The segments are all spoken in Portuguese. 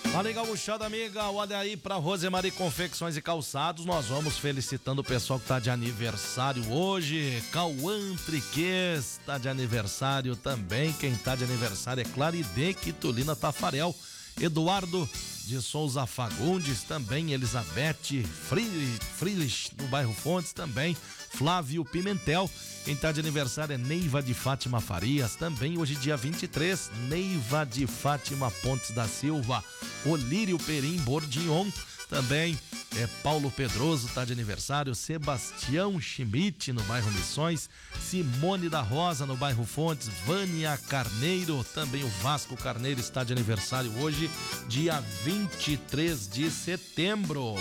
Fala aí, gauchada amiga, olha aí pra Rosemary Confecções e Calçados, nós vamos felicitando o pessoal que tá de aniversário hoje. Cauã Triquês tá de aniversário também, quem tá de aniversário é Claride Quitulina Tafarel, Eduardo de Souza Fagundes também, Elizabeth Frilich no bairro Fontes também, Flávio Pimentel. Quem tá de aniversário é Neiva de Fátima Farias, também hoje dia 23, Neiva de Fátima Pontes da Silva, Olírio Perim Bordignon, também é Paulo Pedroso, tá de aniversário, Sebastião Schmidt no bairro Missões, Simone da Rosa no bairro Fontes, Vânia Carneiro, também o Vasco Carneiro está de aniversário hoje, dia 23 de setembro.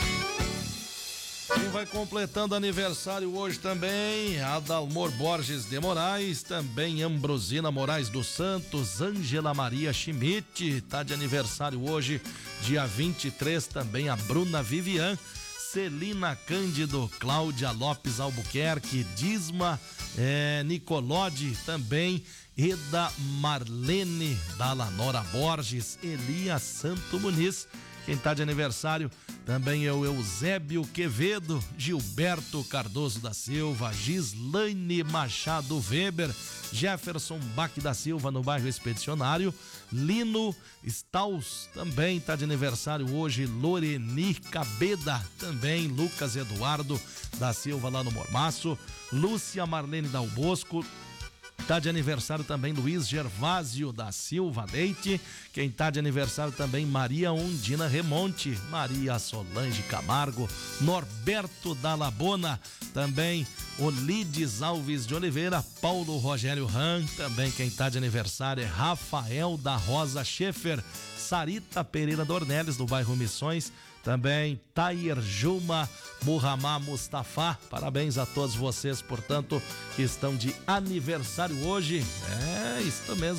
Quem vai completando aniversário hoje também, Adalmor Borges de Moraes, também Ambrosina Moraes dos Santos, Ângela Maria Schmidt, tá de aniversário hoje, dia 23, também a Bruna Vivian, Celina Cândido, Cláudia Lopes Albuquerque, Disma Nicolodi, também Eda Marlene Dalanora Borges, Elias Santo Muniz. Quem tá de aniversário também é o Eusébio Quevedo, Gilberto Cardoso da Silva, Gislaine Machado Weber, Jefferson Bach da Silva no bairro Expedicionário, Lino Staus também tá de aniversário hoje, Loreni Cabeda também, Lucas Eduardo da Silva lá no Mormaço, Lúcia Marlene Dal Bosco. Tá de aniversário também Luiz Gervásio da Silva Leite. Quem tá de aniversário também Maria Undina Remonte, Maria Solange Camargo, Norberto da Labona, também Olides Alves de Oliveira, Paulo Rogério Ram, também quem tá de aniversário é Rafael da Rosa Schaefer, Sarita Pereira Dornelles do bairro Missões, também Tair Juma Muhammad Mustafa. Parabéns a todos vocês, portanto, que estão de aniversário hoje. É isso mesmo.